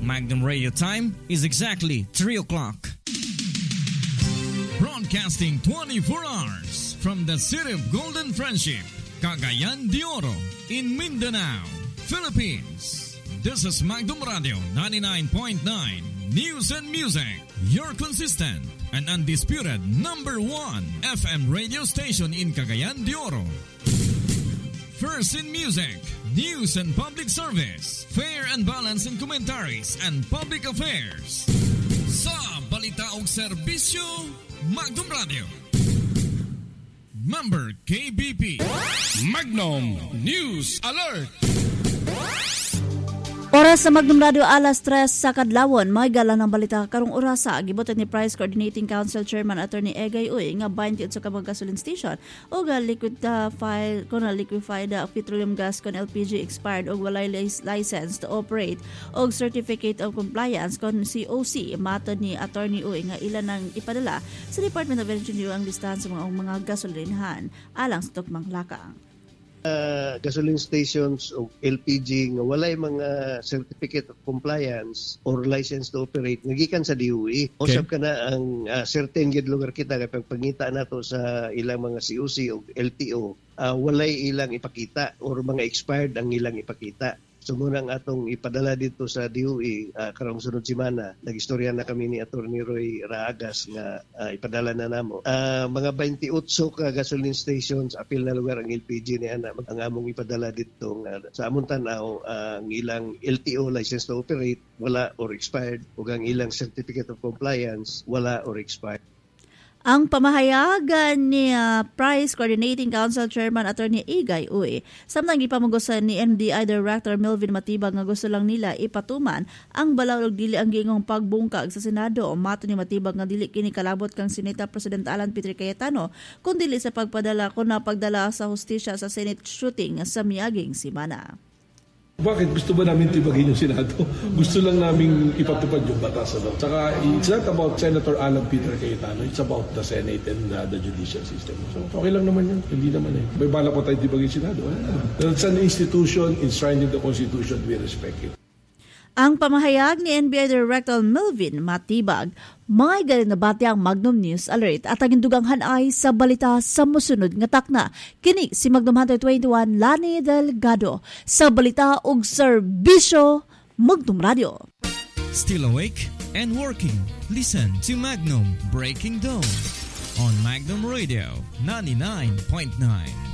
Magnum Radio time is exactly 3 o'clock. Broadcasting 24 hours from the city of Golden Friendship, Cagayan de Oro, in Mindanao, Philippines. This is Magnum Radio 99.9 News and Music, your consistent and undisputed number 1 FM radio station in Cagayan de Oro. First in music, news and public service, fair and balanced in commentaries and public affairs. Sa balita ug serbisyo, Magnum Radio. Member KBP. Magnum News Alert. Oras sa Magnum Radio alas 3 sa kadlawon, may gala ng balita karong orasa. Gibutan ni Price Coordinating Council Chairman Attorney Egay Uy nga 28 sa kabang gasoline station o liquefied petroleum gas kon LPG expired o walay license to operate o certificate of compliance kon COC. Matod ni Attorney Uy nga ilan ang ipadala sa Department of Energy ang listahan sa mga gasolinahan alang sa tukmang lakang. Gasoline stations o LPG nga walay mga certificate of compliance or license to operate nagikan sa DOE. Okay. Usab ka na ang certain gid lugar kita kay pagpangita nato sa ilang mga COC o LTO, walay ilang ipakita or mga expired ang ilang ipakita. So muna ang atong ipadala dito sa DOE karong sunod semana. Nagistorya na kami ni Attorney Roy Raagas nga ipadala na namo. Mga 28 ka gasoline stations, apil na lugar ang LPG ni ana ang among ipadala dito nga sa among tanaw ang ilang LTO license to operate wala or expired ug ang ilang certificate of compliance wala or expired. Ang pamahayagan ni Price Coordinating Council Chairman Attorney Egay Uy, samtang gipamugosan ni NBI Director Melvin Matibag nga gusto lang nila ipatuman ang balaw ug dili ang gingong pagbungkag sa Senado. Mato ni Matibag nga dili kini kalabot kang Senate President Alan Peter Cayetano kun dili sa pagpadala sa hustisya sa Senate shooting sa miaging semana. Bakit gusto ba namin tibagin yung Senado? Gusto lang namin ipatupad yung batas. Saka it's not about Senator Alan Peter Cayetano. It's about the Senate and the judicial system. So okay lang naman yun. Hindi naman eh. May bala po tayo tibagin yung Senado. It's an institution enshrined in the Constitution. We respect it. Ang pamahayag ni NBI Director Melvin Matibag, may galing na bati ang Magnum News Alert at ang induganghan ay sa balita sa musunod nga takna. Kini si Magnum Hunter 21 Lani Delgado sa balita ug serbisyo Magnum Radio. Still awake and working? Listen to Magnum Breaking Dawn on Magnum Radio 99.9.